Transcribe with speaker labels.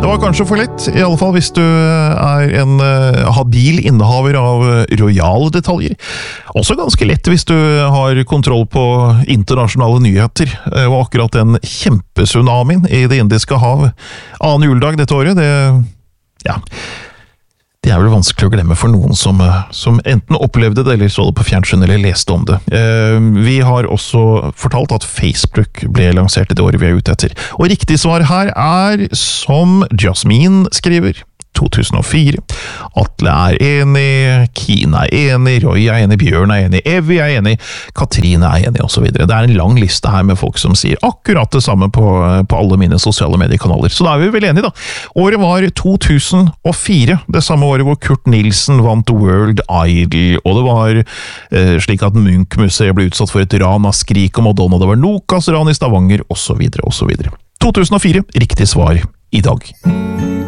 Speaker 1: var kanskje for lett, i alle fall hvis du er en habil innehaver av royale detaljer. Også ganske lett hvis du har kontroll på internasjonale nyheter, og akkurat den kjempetsunamien i det indiske hav. Annen juledag dette året, det er vel vanskelig å glemme for noen som enten opplevde det, eller så det på fjernsyn, eller leste om det. Vi har også fortalt at Facebook ble lansert i det året vi er ute etter. Og riktig svar her er, som Jasmine skriver, 2004. Atle er enig, Kina er enig, Roy er enig, Bjørn er enig, Evy er enig, Katrine er enig, og så videre. Det er en lang liste her med folk som sier akkurat det samme på alle mine sosiale mediekanaler. Så da er vi vel enige da. Året var 2004, det samme året hvor Kurt Nilsen vant World Idol, og det var slik at Munch-museet ble utsatt for et ran av Skrik og Madonna, det var Nokas ran i Stavanger, og så videre, og så videre. 2004, riktig svar i dag.